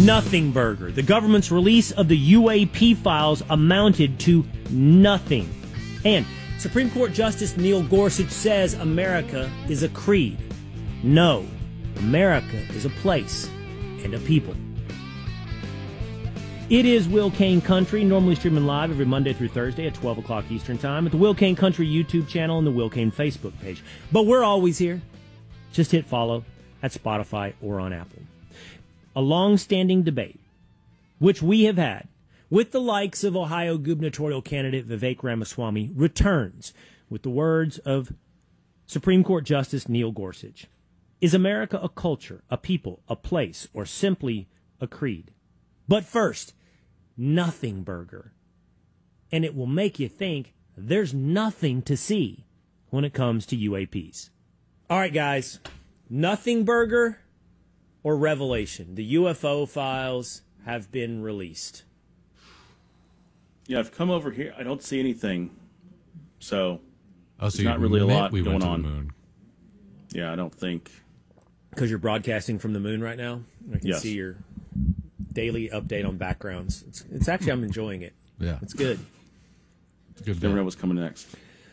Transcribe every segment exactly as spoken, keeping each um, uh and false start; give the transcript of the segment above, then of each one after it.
Nothing burger. The government's release of the U A P files amounted to nothing. And Supreme Court Justice Neil Gorsuch says America is a creed. No, America is a place and a people. It is Will Kane Country, normally streaming live every Monday through Thursday at twelve o'clock Eastern Time at the Will Kane Country YouTube channel and the Will Kane Facebook page. But we're always here. Just hit follow at Spotify or on Apple. A long-standing debate, which we have had with the likes of Ohio gubernatorial candidate Vivek Ramaswamy, returns with the words of Supreme Court Justice Neil Gorsuch. Is America a culture, a people, a place, or simply a creed? But first, Nothing Burger. And it will make you think there's nothing to see when it comes to U A Ps. All right, guys, Nothing Burger or Revelation? The U F O files have been released. Yeah, I've come over here. I don't see anything. So, oh, so there's not really a lot we going went to on. The moon. Yeah, I don't think. Because you're broadcasting from the moon right now? I can Yes. see your daily update on backgrounds. It's, it's actually, I'm enjoying it. Yeah. It's good. It's a good. Never bit. know what's coming next.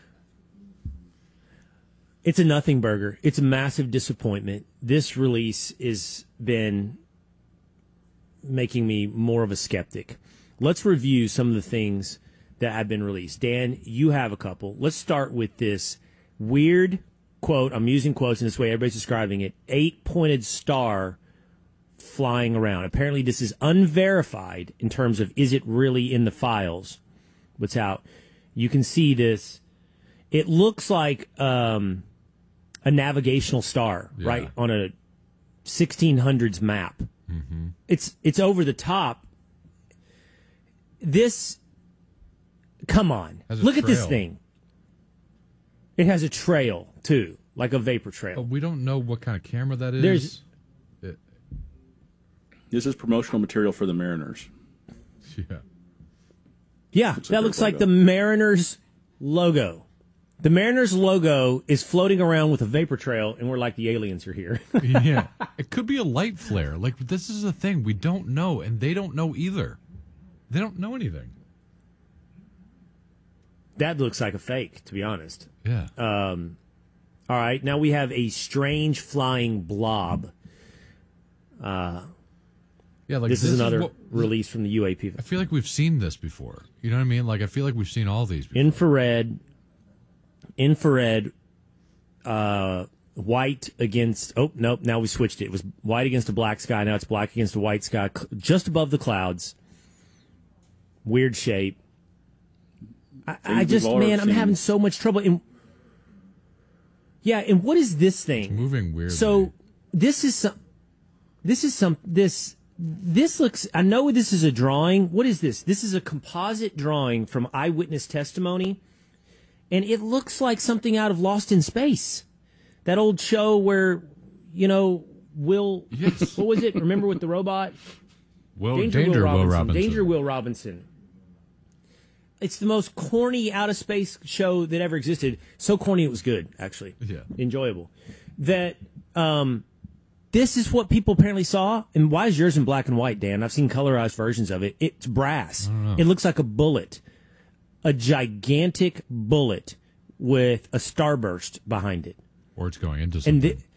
It's a nothing burger. It's a massive disappointment. This release has been making me more of a skeptic. Let's review some of the things that have been released. Dan, you have a couple. Let's start with this weird quote. I'm using quotes in this way. Everybody's describing it. Eight-pointed star flying around. Apparently this is unverified in terms of is it really in the files. What's out? You can see this. It looks like um, a navigational star, Yeah. right, on a sixteen hundreds map. Mm-hmm. It's it's over the top. This, come on, Has a look at this trail. thing. It has a trail, too, like a vapor trail. But we don't know what kind of camera that is. There's- It- This is promotional material for the Mariners. yeah. Yeah, Looks like that their looks like logo. the Mariners logo. The Mariners logo is floating around with a vapor trail, and we're like, the aliens are here. Yeah. It could be a light flare. Like, this is a thing we don't know, and they don't know either. They don't know anything. That looks like a fake, to be honest. Yeah. Um, all right, now we have a strange flying blob. Uh, yeah, like this, is another what- release from the U A P. I feel like we've seen this before. You know what I mean? Like, I feel like we've seen all these before. Infrared, infrared, uh, white against, oh, nope, now we switched it. It was white against a black sky. Now it's black against a white sky, cl- just above the clouds. Weird shape. I, I we've just, all man, I'm seen. having so much trouble. In, yeah, and what is this thing? Moving weirdly. So this is some. This is some. This this looks. I know this is a drawing. What is this? This is a composite drawing from eyewitness testimony, and it looks like something out of Lost in Space, that old show where, you know, Will. Yes. What was it? Remember with the robot? Will, Danger, Danger, Will Robinson. Will Robinson. Danger Will Robinson. It's the most corny out of space show that ever existed. So corny it was good, actually. Yeah. Enjoyable. That um, this is what people apparently saw. And why is yours in black and white, Dan? I've seen colorized versions of it. It's brass. It looks like a bullet. A gigantic bullet with a starburst behind it. Or it's going into something. And thi-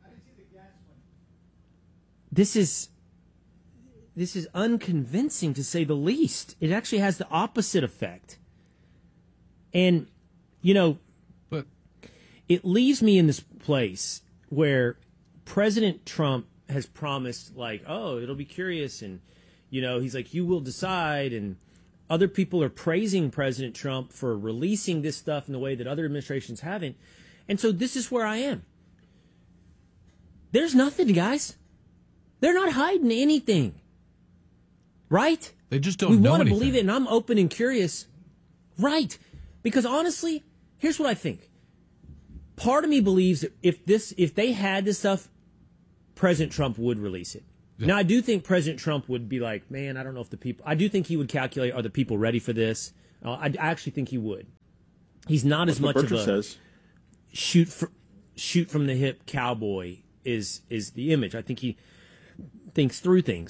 this is this is unconvincing, to say the least. It actually has the opposite effect. And, you know, but it leaves me in this place where President Trump has promised, like, oh, it'll be curious, and, you know, he's like, you will decide, and other people are praising President Trump for releasing this stuff in the way that other administrations haven't. And so this is where I am. There's nothing, guys. They're not hiding anything. Right? They just don't we know want to anything. believe it, and I'm open and curious. Right. Because honestly, here's what I think. Part of me believes that if this, if they had this stuff, President Trump would release it. Yeah. Now, I do think President Trump would be like, man, I don't know if the people, I do think he would calculate, are the people ready for this? Uh, I, I actually think he would. He's not as much What of Berkshire a says. shoot for, shoot from the hip cowboy is is the image. I think he thinks through things.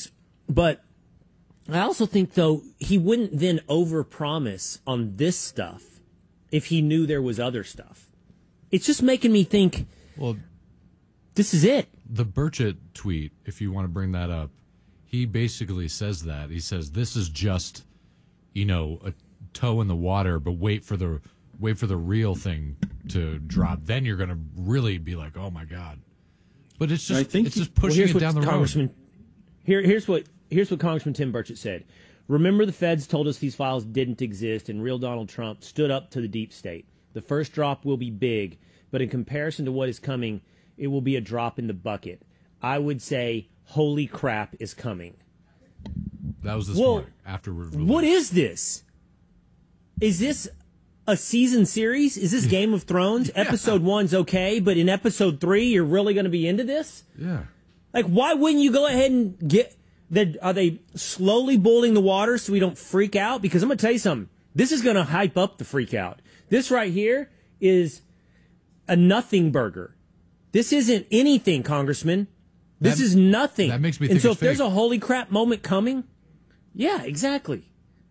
But I also think, though, he wouldn't then overpromise on this stuff if he knew there was other stuff. It's just making me think, well, this is it. The Burchett tweet, if you want to bring that up, he basically says that. He says this is just, you know, a toe in the water, but wait for the wait for the real thing to drop. Then you're going to really be like, oh my God. But it's just I think it's he- just pushing Well, it down the Congressman, road. Here, here's what here's what Congressman Tim Burchett said. Remember, the feds told us these files didn't exist, and real Donald Trump stood up to the deep state. The first drop will be big, but in comparison to what is coming, it will be a drop in the bucket. I would say, holy crap is coming. That was this Well, morning after we released. What is this? Is this a season series? Is this Game of Thrones? Episode one's okay, but in episode three, you're really going to be into this? Yeah. Like, why wouldn't you go ahead and get that? Are they slowly boiling the water so we don't freak out? Because I'm going to tell you something. This is going to hype up the freak out. This right here is a nothing burger. This isn't anything, Congressman. This That- is nothing. that makes me And think so it's if there's fake. a holy crap moment coming, yeah, exactly.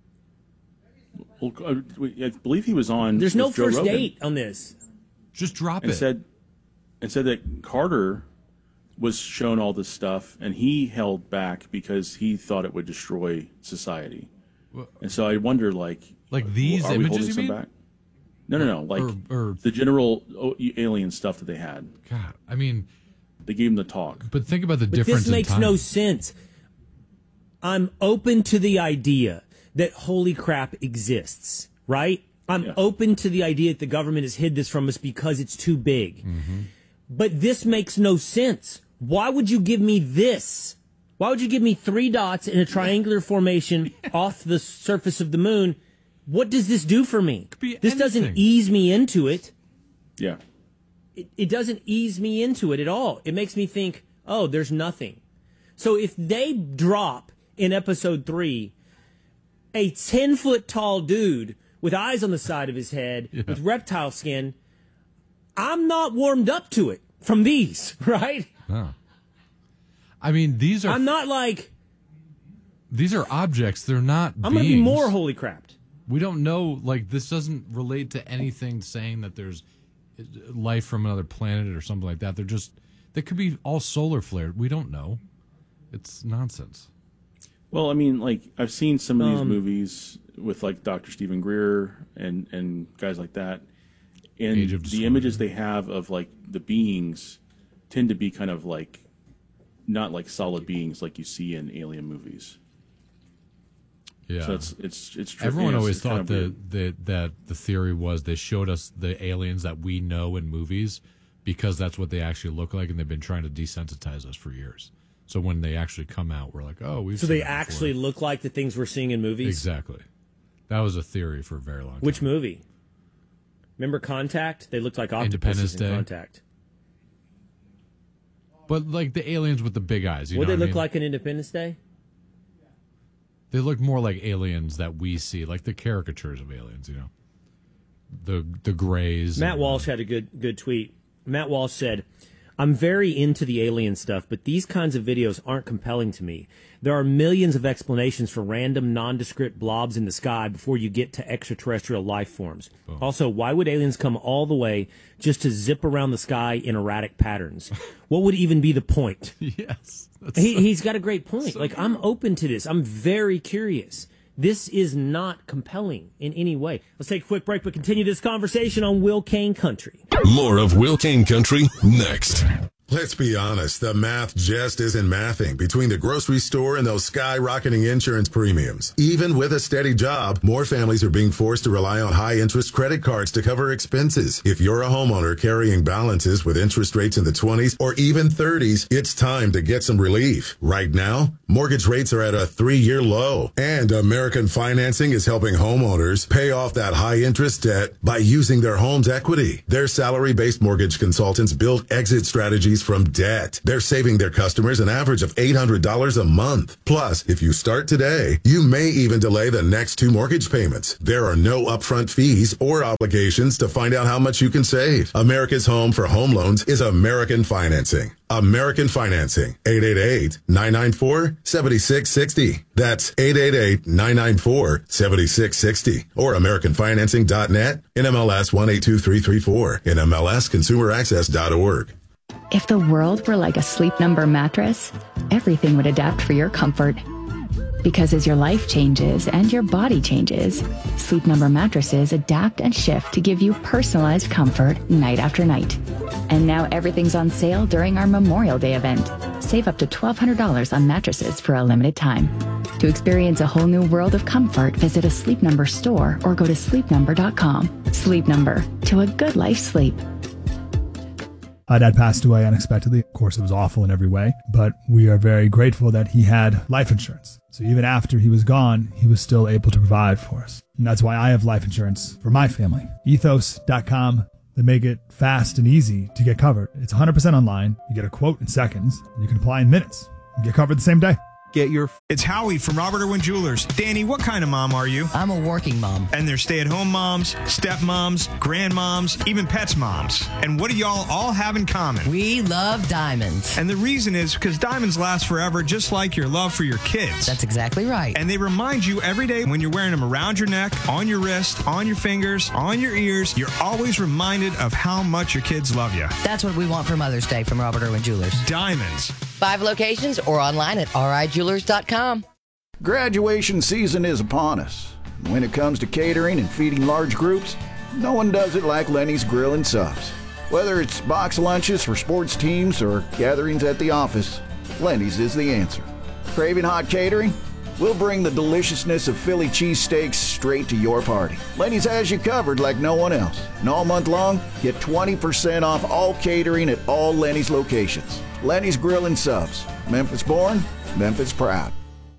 Well, uh, I believe he was on. There's no with Joe first Rogan date on this. Just drop and it. said and said that Carter was shown all this stuff, and he held back because he thought it would destroy society. And so I wonder, like, Like these are we images, holding you some mean? back? No, no, no. Like Or- or- the general oh, alien stuff that they had. God, I mean, They gave him the talk. but think about the But difference this makes in time. no sense. I'm open to the idea that holy crap exists, right? I'm Yeah. open to the idea that the government has hid this from us because it's too big. Mm-hmm. But this makes no sense. Why would you give me this? Why would you give me three dots in a triangular formation off the surface of the moon? What does this do for me? be This doesn't anything. ease me into it. Yeah. It, it doesn't ease me into it at all. It makes me think, oh, there's nothing. So if they drop in episode three a ten foot tall dude with eyes on the side of his head with reptile skin, I'm not warmed up to it from these, right? No. I mean, these are I'm not like, these are objects. They're not. I'm going to be beings. more holy crapped. We don't know. Like, this doesn't relate to anything saying that there's life from another planet or something like that. They're just. They could be all solar flared. We don't know. It's nonsense. Well, I mean, like I've seen some of these Um, movies with like Doctor Stephen Greer and and guys like that, and Age of the Discovery. images they have of like the beings tend to be kind of like not like solid beings like you see in alien movies. Yeah. So it's it's it's tri- Everyone yeah, it's- always it's kind thought of that, weird. that that the theory was they showed us the aliens that we know in movies because that's what they actually look like, and they've been trying to desensitize us for years. So when they actually come out, we're like, oh, we've So seen they that before. actually look like the things we're seeing in movies? Exactly. That was a theory for a very long time. Which movie? Remember Contact? They looked like Independence octopuses in Day. Contact. But like the aliens with the big eyes, you What know they what I look mean? like in Independence Day? They look more like aliens that we see, like the caricatures of aliens, you know. The the grays. Matt and, Walsh uh, had a good good tweet. Matt Walsh said, I'm very into the alien stuff, but these kinds of videos aren't compelling to me. There are millions of explanations for random, nondescript blobs in the sky before you get to extraterrestrial life forms. Also, why would aliens come all the way just to zip around the sky in erratic patterns? What would even be the point? Yes. That's He, he's got a great point. Like, I'm open to this. I'm very curious. This is not compelling in any way. Let's take a quick break, but continue this conversation on Will Kane Country. More of Will Kane Country next. Let's be honest, the math just isn't mathing between the grocery store and those skyrocketing insurance premiums. Even with a steady job, more families are being forced to rely on high-interest credit cards to cover expenses. If you're a homeowner carrying balances with interest rates in the twenties or even thirties, it's time to get some relief. Right now, mortgage rates are at a three-year low, and American Financing is helping homeowners pay off that high-interest debt by using their home's equity. Their salary-based mortgage consultants build exit strategies families from debt. They're saving their customers an average of eight hundred dollars a month. Plus, if you start today, you may even delay the next two mortgage payments. There are no upfront fees or obligations to find out how much you can save. America's home for home loans is American Financing. American Financing. eight eight eight, nine nine four, seven six six zero. That's eight eight eight, nine nine four, seven six six zero. Or American Financing dot net, N M L S one eight two three three four, N M L S consumer access dot org. If the world were like a Sleep Number mattress, everything would adapt for your comfort. Because as your life changes and your body changes, Sleep Number mattresses adapt and shift to give you personalized comfort night after night. And now everything's on sale during our Memorial Day event. Save up to twelve hundred dollars on mattresses for a limited time. To experience a whole new world of comfort, visit a Sleep Number store or go to sleep number dot com. Sleep Number, to a good life's sleep. My dad passed away unexpectedly. Of course, it was awful in every way, but we are very grateful that he had life insurance. So even after he was gone, he was still able to provide for us. And that's why I have life insurance for my family. ethos dot com. They make it fast and easy to get covered. It's one hundred percent online. You get a quote in seconds. And you can apply in minutes. You get covered the same day. Get your... It's Howie from Robert Irwin Jewelers. Danny, what kind of mom are you? I'm a working mom. And there's stay-at-home moms, stepmoms, grandmoms, even pets moms. And what do y'all all have in common? We love diamonds. And the reason is because diamonds last forever, just like your love for your kids. That's exactly right. And they remind you every day when you're wearing them around your neck, on your wrist, on your fingers, on your ears, you're always reminded of how much your kids love you. That's what we want for Mother's Day from Robert Irwin Jewelers. Diamonds. Five locations or online at R I jewelers dot com. Graduation season is upon us. When it comes to catering and feeding large groups, no one does it like Lenny's Grill and Subs. Whether it's box lunches for sports teams or gatherings at the office, Lenny's is the answer. Craving hot catering? We'll bring the deliciousness of Philly cheesesteaks straight to your party. Lenny's has you covered like no one else. And all month long, get twenty percent off all catering at all Lenny's locations. Lenny's Grill and Subs. Memphis born, Memphis proud.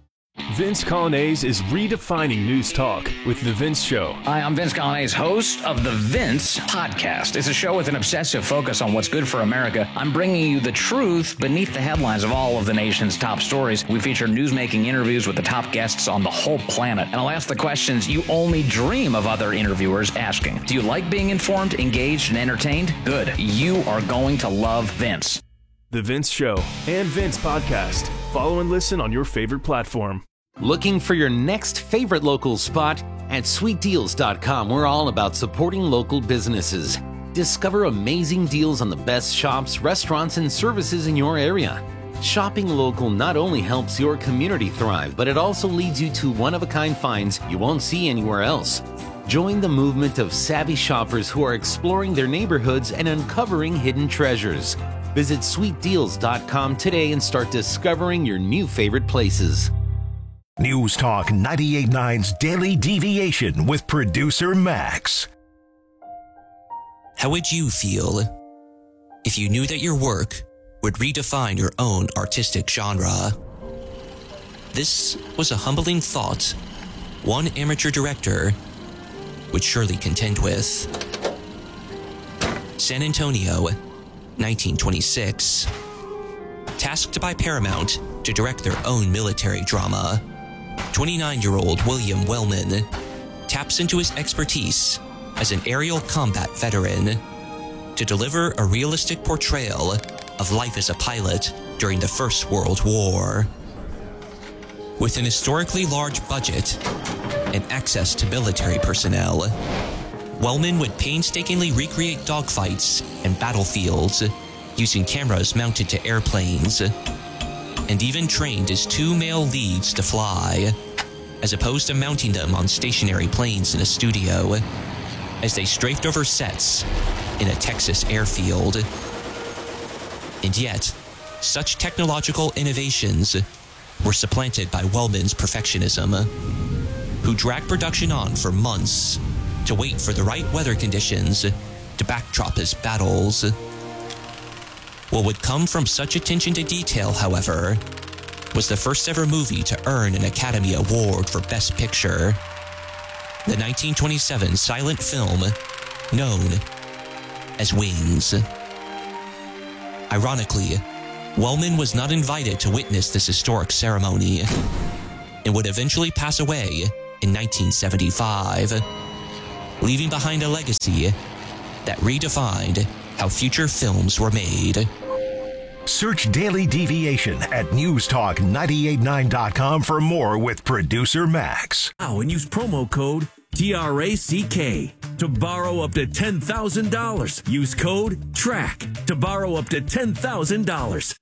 Vince Coglianese is redefining news talk with The Vince Show. Hi, I'm Vince Coglianese, host of The Vince Podcast. It's a show with an obsessive focus on what's good for America. I'm bringing you the truth beneath the headlines of all of the nation's top stories. We feature newsmaking interviews with the top guests on the whole planet. And I'll ask the questions you only dream of other interviewers asking. Do you like being informed, engaged, and entertained? Good. You are going to love Vince. The Vince Show and Vince Podcast. Follow and listen on your favorite platform. Looking for your next favorite local spot? At sweet deals dot com, we're all about supporting local businesses. Discover amazing deals on the best shops, restaurants, and services in your area. Shopping local not only helps your community thrive, but it also leads you to one-of-a-kind finds you won't see anywhere else. Join the movement of savvy shoppers who are exploring their neighborhoods and uncovering hidden treasures. Visit sweet deals dot com today and start discovering your new favorite places. News Talk ninety-eight point nine's Daily Deviation with producer Max. How would you feel if you knew that your work would redefine your own artistic genre? This was a humbling thought one amateur director would surely contend with. San Antonio, nineteen twenty-six. Tasked by Paramount to direct their own military drama, twenty-nine-year-old William Wellman taps into his expertise as an aerial combat veteran to deliver a realistic portrayal of life as a pilot during the First World War. With an historically large budget and access to military personnel, Wellman would painstakingly recreate dogfights and battlefields using cameras mounted to airplanes, and even trained his two male leads to fly, as opposed to mounting them on stationary planes in a studio, as they strafed over sets in a Texas airfield. And yet, such technological innovations were supplanted by Wellman's perfectionism, who dragged production on for months to wait for the right weather conditions to backdrop his battles. What would come from such attention to detail, however, was the first ever movie to earn an Academy Award for Best Picture, the nineteen twenty-seven silent film known as Wings. Ironically, Wellman was not invited to witness this historic ceremony and would eventually pass away in nineteen seventy-five, leaving behind a legacy that redefined how future films were made. Search Daily Deviation at news talk nine eight nine dot com for more with producer Max. Now, and use promo code T R A C K to borrow up to ten thousand dollars. Use code TRACK to borrow up to ten thousand dollars.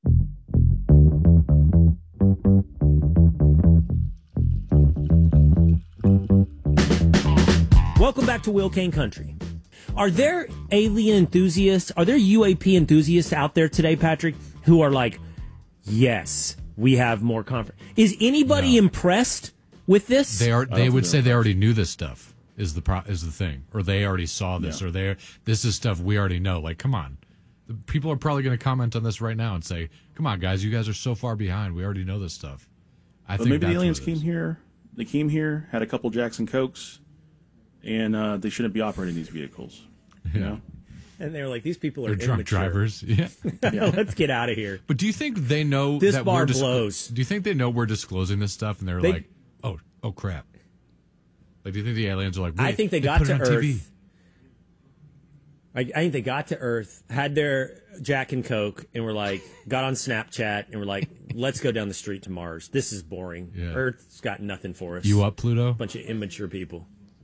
Welcome back to Will Kane Country. Are there alien enthusiasts, are there U A P enthusiasts out there today, Patrick, who are like, yes, we have more confidence? Is anybody no. impressed with this? They are. They would say they already knew this stuff is the pro, is the thing, or they already saw this, yeah. or they this is stuff we already know. Like, come on, the people are probably going to comment on this right now and say, "Come on, guys, you guys are so far behind. We already know this stuff." I but think maybe that's the aliens what it came is. here. They came here, had a couple Jackson Cokes, and uh, they shouldn't be operating these vehicles. You Yeah. know. And they were like, these people are They're drunk immature. drivers. Yeah. yeah. Let's get out of here. But do you think they know This that bar we're dis- blows. Do you think they know we're disclosing this stuff and they're They- like, "Oh, oh crap." Like, do you think the aliens are like, I "Wait, think they they got put it to on T V." Earth. I, I think they got to Earth, had their Jack and Coke, and were like, got on Snapchat, and were like, let's go down the street to Mars. This is boring. Yeah. Earth's got nothing for us. You up, Pluto? Bunch of immature people.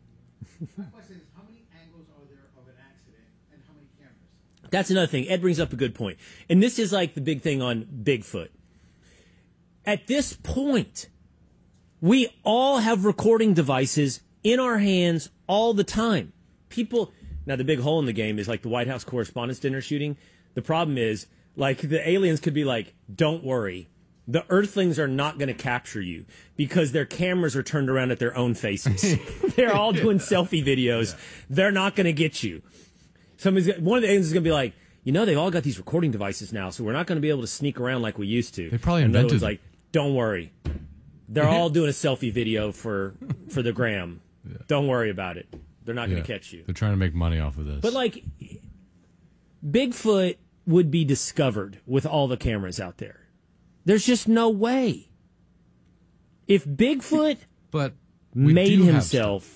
That's another thing. Ed brings up a good point. And this is like the big thing on Bigfoot. At this point, we all have recording devices in our hands all the time. People, now the big hole in the game is like the White House Correspondents' Dinner shooting. The problem is, like, the aliens could be like, don't worry. The Earthlings are not going to capture you because their cameras are turned around at their own faces. They're all doing selfie videos. Yeah. They're not going to get you. Somebody's, one of the aliens is going to be like, you know, they've all got these recording devices now, so we're not going to be able to sneak around like we used to. They probably and invented one's like, don't worry. They're all doing a selfie video for for the gram. Yeah. Don't worry about it. They're not going to Yeah. catch you. They're trying to make money off of this. But, like, Bigfoot would be discovered with all the cameras out there. There's just no way. If Bigfoot but we made do have himself...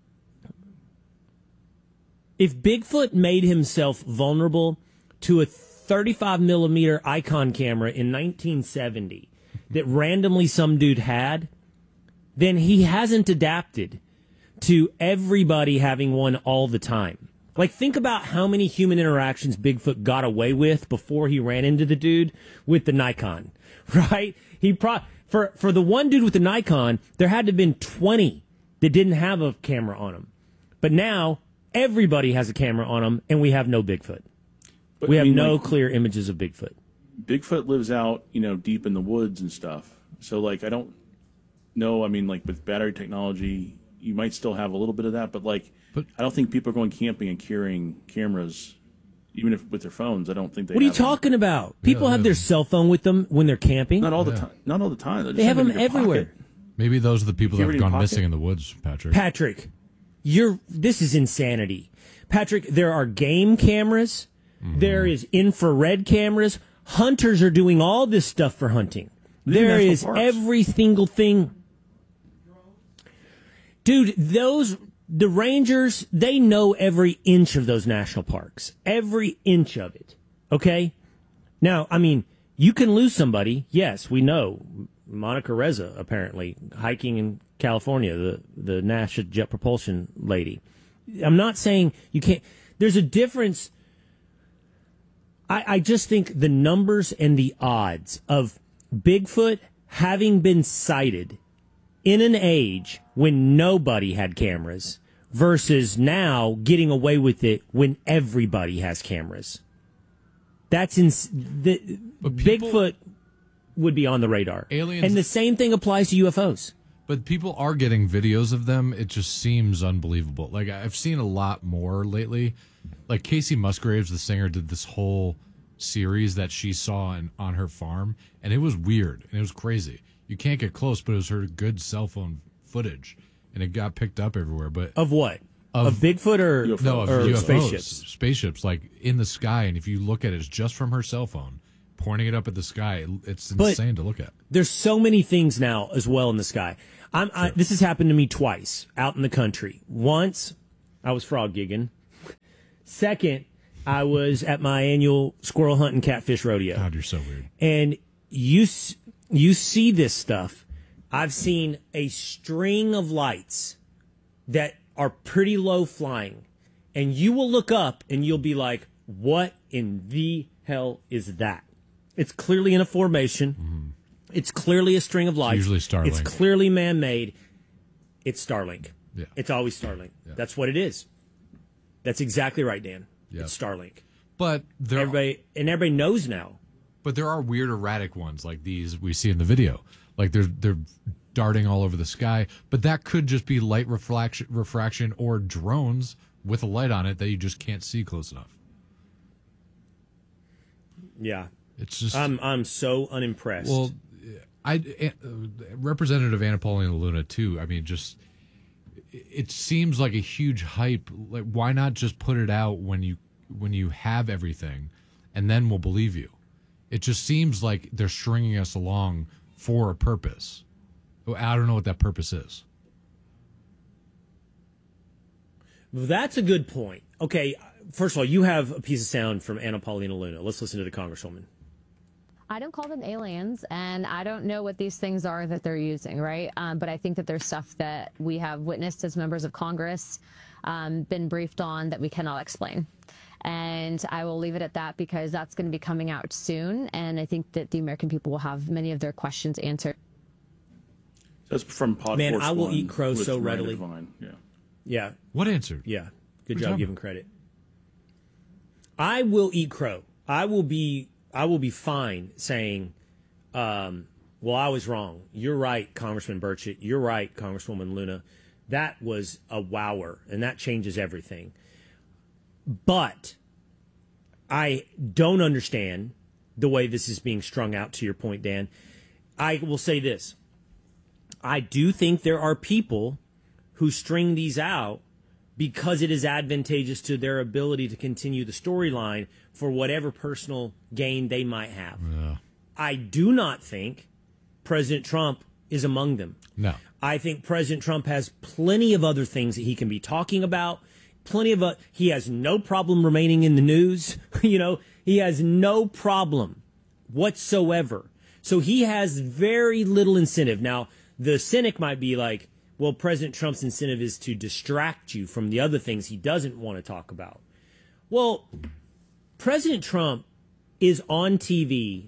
If Bigfoot made himself vulnerable to a thirty-five millimeter Icon camera in nineteen seventy that randomly some dude had, then he hasn't adapted to everybody having one all the time. Like, think about how many human interactions Bigfoot got away with before he ran into the dude with the Nikon, right? He pro- for for the one dude with the Nikon, there had to have been twenty that didn't have a camera on them. But now everybody has a camera on them, and we have no Bigfoot. But, we I have mean, no like, clear images of Bigfoot. Bigfoot lives out, you know, deep in the woods and stuff. So, like, I don't know. I mean, like, with battery technology, you might still have a little bit of that, but, like, but, I don't think people are going camping and carrying cameras, even if with their phones. I don't think they What are you have them. talking about? People Yeah, have yeah. their cell phone with them when they're camping. Not all Yeah. the time. Not all the time. They, They have them everywhere. Maybe those are the people that Carry have it in gone your missing pocket? in the woods, Patrick. Patrick, you're this is insanity. Patrick, there are game cameras. Mm-hmm. There is infrared cameras. Hunters are doing all this stuff for hunting. These are There national is parks. every single thing. Dude, those the rangers, they know every inch of those national parks. Every inch of it. Okay? Now, I mean, you can lose somebody. Yes, we know. Monica Reza, apparently, hiking in California, the, the NASA Jet Propulsion lady. I'm not saying you can't. There's a difference. I, I just think the numbers and the odds of Bigfoot having been sighted in an age when nobody had cameras versus now getting away with it when everybody has cameras. That's in the people, Bigfoot would be on the radar. Aliens, and the same thing applies to U F Os. But people are getting videos of them. It just seems unbelievable. Like, I've seen a lot more lately. Like, Casey Musgraves, the singer, did this whole series that she saw in, on her farm, and it was weird, and it was crazy. You can't get close, but it was her good cell phone footage, and it got picked up everywhere. But Of what? Of, Of Bigfoot or, no, of or U F Os, spaceships? spaceships, like in the sky, and if you look at it, it's just from her cell phone. pointing it up at the sky. It's But insane to look at. There's so many things now as well in the sky. I'm, I, this has happened to me twice out in the country. Once, I was frog gigging. Second, I was at my annual squirrel hunt and catfish rodeo. God, you're so weird. And you s- you see this stuff. I've seen a string of lights that are pretty low flying. And you will look up and you'll be like, what in the hell is that? It's clearly in a formation. Mm-hmm. It's clearly a string of lights. It's usually Starlink. It's clearly man-made. It's Starlink. Yeah. It's always Starlink. Yeah. That's what it is. That's exactly right, Dan. Yeah. It's Starlink. But there everybody and everybody knows now. But there are weird erratic ones like these we see in the video. Like they're they're darting all over the sky, but that could just be light refraction refraction or drones with a light on it that you just can't see close enough. Yeah. It's just I'm I'm so unimpressed. Well, I uh, Representative Anna Paulina Luna too. I mean, just it seems like a huge hype. Like, why not just put it out when you when you have everything, and then we'll believe you? It just seems like they're stringing us along for a purpose. I don't know what that purpose is. That's a good point. Okay, first of all, you have a piece of sound from Anna Paulina Luna. Let's listen to the Congresswoman. I don't call them aliens, and I don't know what these things are that they're using, right? Um, but I think that there's stuff that we have witnessed as members of Congress, um, been briefed on that we cannot explain. And I will leave it at that because that's going to be coming out soon, and I think that the American people will have many of their questions answered. That's from Pod Man, Force I will One eat crow with so Miranda readily. Devine. Yeah. Yeah. What answer? Yeah. Good What job are you giving credit. I will eat crow. I will be I will be fine saying, um, well, I was wrong. You're right, Congressman Burchett. You're right, Congresswoman Luna. That was a wower, and that changes everything. But I don't understand the way this is being strung out, to your point, Dan. I will say this. I do think there are people who string these out because it is advantageous to their ability to continue the storyline for whatever personal gain they might have. Yeah. I do not think President Trump is among them. No. I think President Trump has plenty of other things that he can be talking about. Plenty of, uh, he has no problem remaining in the news. You know, he has no problem whatsoever. So he has very little incentive. Now, the cynic might be like, well, President Trump's incentive is to distract you from the other things he doesn't want to talk about. Well, President Trump is on T V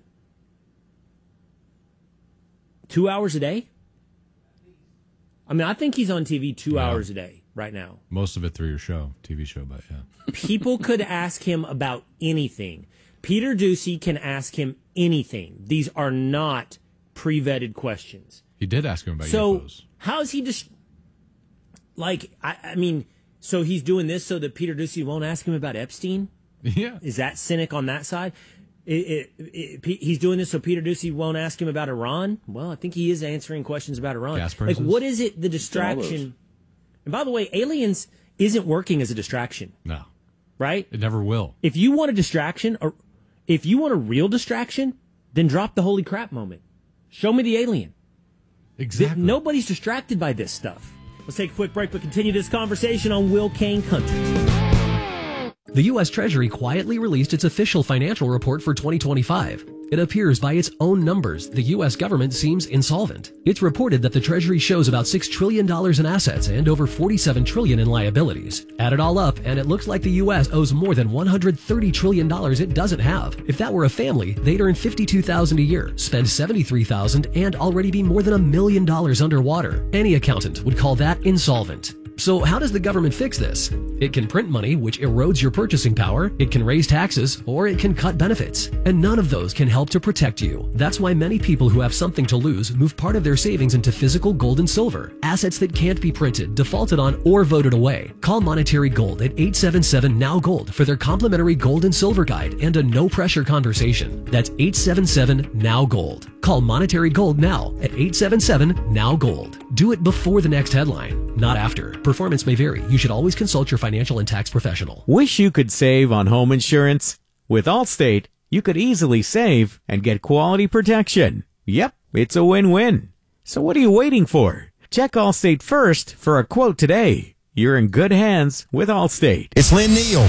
two hours a day. I mean, I think he's on T V two Yeah. hours a day right now. Most of it through your show, T V show, but yeah. People could ask him about anything. Peter Doocy can ask him anything. These are not pre-vetted questions. He did ask him about So U F Os. how is he just like? I, I mean, so he's doing this so that Peter Doocy won't ask him about Epstein. Yeah, is that cynic on that side? It, it, it, he's doing this so Peter Doocy won't ask him about Iran. Well, I think he is answering questions about Iran. Gas Like, prices? what is it? The distraction. And by the way, aliens isn't working as a distraction, No, right? it never will. If you want a distraction, or if you want a real distraction, then drop the holy crap moment. Show me the alien. Exactly. Th- nobody's distracted by this stuff. Let's take a quick break, but continue this conversation on Will Kane Country. The U S Treasury quietly released its official financial report for twenty twenty-five. It appears by its own numbers, the U S government seems insolvent. It's reported that the Treasury shows about six trillion dollars in assets and over forty-seven trillion dollars in liabilities. Add it all up, and it looks like the U S owes more than one hundred thirty trillion dollars it doesn't have. If that were a family, they'd earn fifty-two thousand dollars a year, spend seventy-three thousand dollars, and already be more than a million dollars underwater. Any accountant would call that insolvent. So how does the government fix this? It can print money, which erodes your purchasing power, it can raise taxes, or it can cut benefits. And none of those can help to protect you. That's why many people who have something to lose move part of their savings into physical gold and silver, assets that can't be printed, defaulted on, or voted away. Call Monetary Gold at eight seven seven N O W Gold for their complimentary gold and silver guide and a no-pressure conversation. That's eight seven seven N O W Gold. Call Monetary Gold now at eight seven seven N O W Gold. Do it before the next headline, not after. Performance may vary. You should always consult your financial and tax professional. Wish you could save on home insurance? With Allstate, you could easily save and get quality protection. Yep, it's a win-win. So what are you waiting for? Check Allstate first for a quote today. You're in good hands with Allstate. It's Lynn Neal,